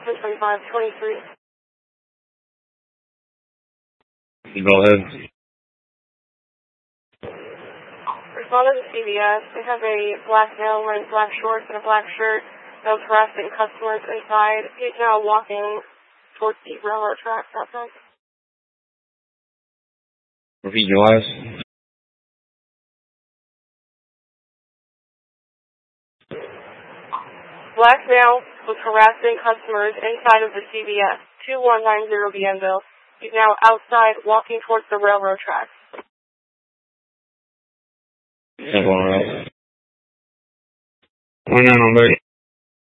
2523. Go ahead. Responded to CVS. They have a black male wearing black shorts and a black shirt that was harassing customers inside. He's now walking towards the railroad tracks outside. Repeat your last. Black male was harassing customers inside of the CVS, 2190 Bienville. He's now outside walking towards the railroad tracks. All right. 29 on deck.